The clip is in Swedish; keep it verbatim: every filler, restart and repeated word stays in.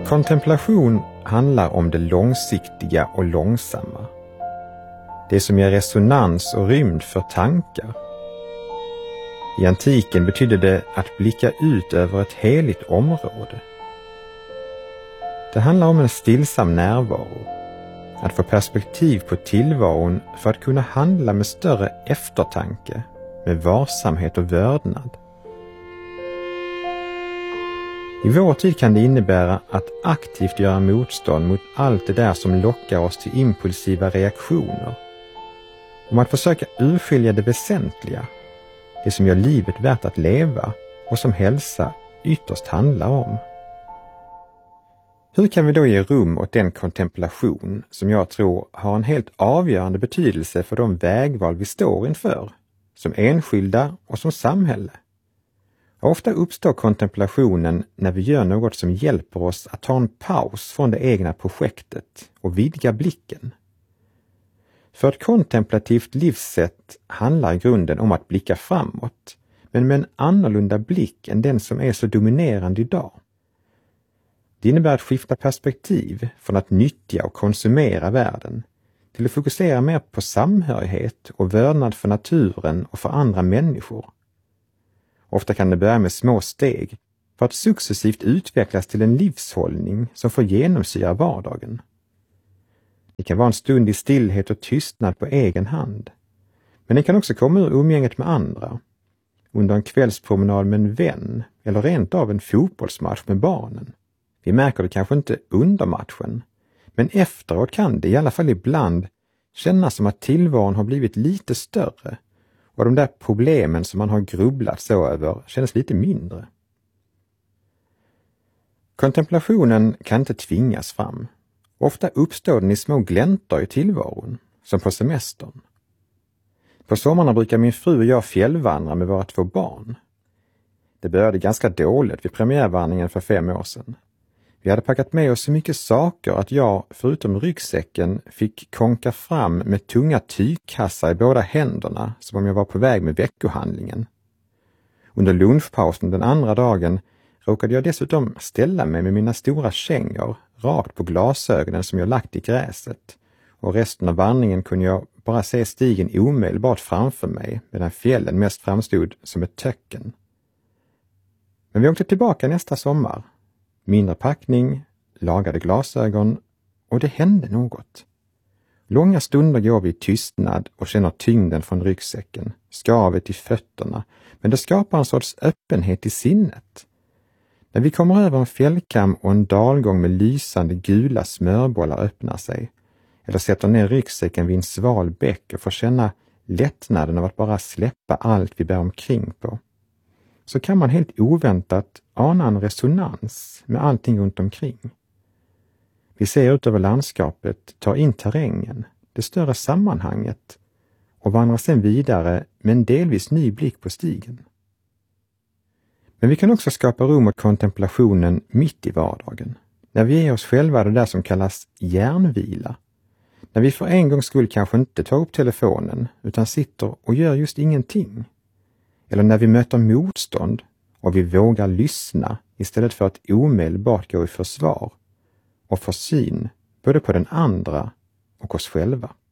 Kontemplation handlar om det långsiktiga och långsamma. Det som ger resonans och rymd för tankar. I antiken betydde det att blicka ut över ett heligt område. Det handlar om en stillsam närvaro, att få perspektiv på tillvaron för att kunna handla med större eftertanke, med varsamhet och vördnad. I vår tid kan det innebära att aktivt göra motstånd mot allt det där som lockar oss till impulsiva reaktioner. Om att försöka urskilja det väsentliga, det som gör livet värt att leva och som hälsa ytterst handlar om. Hur kan vi då ge rum åt den kontemplation som jag tror har en helt avgörande betydelse för de vägval vi står inför, som enskilda och som samhälle? Ofta uppstår kontemplationen när vi gör något som hjälper oss att ta en paus från det egna projektet och vidga blicken. För ett kontemplativt livssätt handlar i grunden om att blicka framåt, men med en annorlunda blick än den som är så dominerande idag. Det innebär att skifta perspektiv från att nyttja och konsumera världen till att fokusera mer på samhörighet och vördnad för naturen och för andra människor. Ofta kan det börja med små steg för att successivt utvecklas till en livshållning som får genomsyra vardagen. Det kan vara en stund i stillhet och tystnad på egen hand. Men det kan också komma ur umgänget med andra, under en kvällspromenad med en vän eller rent av en fotbollsmatch med barnen. Vi märker det kanske inte under matchen, men efteråt kan det i alla fall ibland kännas som att tillvaron har blivit lite större och de där problemen som man har grubblat så över känns lite mindre. Kontemplationen kan inte tvingas fram. Ofta uppstår den i små gläntor i tillvaron, som på semestern. På sommarna brukar min fru och jag fjällvandra med våra två barn. Det började ganska dåligt vid premiärvandringen för fem år sedan. Vi hade packat med oss så mycket saker att jag, förutom ryggsäcken, fick konka fram med tunga tygkassar i båda händerna som om jag var på väg med veckohandlingen. Under lunchpausen den andra dagen råkade jag dessutom ställa mig med mina stora kängor rakt på glasögonen som jag lagt i gräset, och resten av vandringen kunde jag bara se stigen omedelbart framför mig medan fjällen mest framstod som ett töcken. Men vi åkte tillbaka nästa sommar. Mindre packning, lagade glasögon och det hände något. Långa stunder går vi i tystnad och känner tyngden från ryggsäcken, skavet i fötterna, men det skapar en sorts öppenhet i sinnet. När vi kommer över en fjällkam och en dalgång med lysande gula smörbollar öppnar sig, eller sätter ner ryggsäcken vid en sval bäck och får känna lättnaden av att bara släppa allt vi bär omkring på, så kan man helt oväntat ana en resonans med allting runt omkring. Vi ser ut över landskapet, tar in terrängen, det större sammanhanget och vandrar sedan vidare med en delvis ny blick på stigen. Men vi kan också skapa rum åt kontemplationen mitt i vardagen, när vi ger oss själva det där som kallas hjärnvila. När vi för en gångs skull kanske inte tar upp telefonen utan sitter och gör just ingenting. Eller när vi möter motstånd och vi vågar lyssna istället för att omedelbart gå i försvar och få syn både på den andra och oss själva.